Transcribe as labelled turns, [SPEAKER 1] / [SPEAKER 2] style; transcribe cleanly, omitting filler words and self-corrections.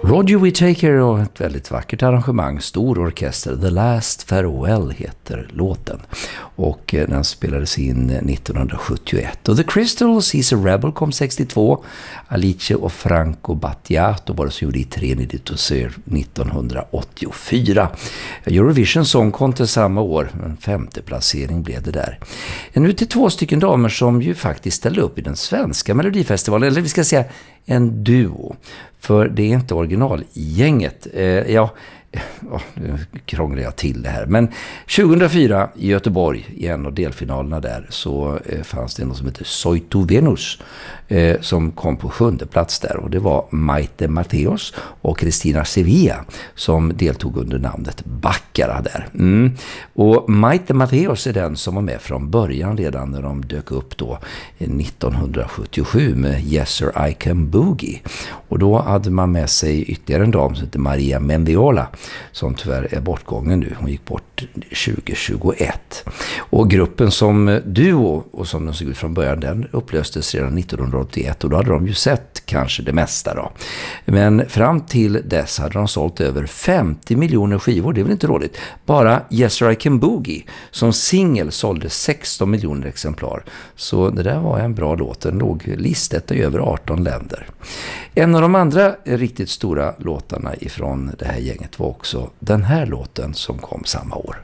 [SPEAKER 1] Roger Whittaker och ett väldigt vackert arrangemang, stor orkester, The Last Farewell heter låten, och den spelades in 1971. Och The Crystals, He's a Rebel kom 62, Alice och Franco Battiato var det som gjorde i Trinity to Serve 1984. Eurovision Song Contest samma år, en 5:e placering blev det där. Nu till 2 stycken damer som ju faktiskt ställde upp i den svenska Melodifestivalen, eller vi ska säga en duo. För det är inte originalgänget. Nu krånglar jag till det här. Men 2004 i Göteborg, i en av delfinalerna där, så fanns det något som heter Soitu Venus som kom på 7:e plats där. Och det var Maite Matteos och Cristina Sevilla som deltog under namnet Baccara där. Och Maite Matteos är den som var med från början redan när de dök upp då 1977 med Yes Sir I Can Boogie. Och då hade man med sig ytterligare en dam som heter Maria Mendiola, som tyvärr är bortgången nu. Hon gick bort 2021. Och gruppen som duo och som den såg ut från början, den upplöstes redan 1981, och då hade de ju sett kanske det mesta då. Men fram till dess hade de sålt över 50 miljoner skivor, det är väl inte dåligt. Bara Yes Sir I Can Boogie som singel sålde 16 miljoner exemplar. Så det där var en bra låt, den låg listet i över 18 länder. En av de andra riktigt stora låtarna ifrån det här gänget var också den här låten som kom samma år.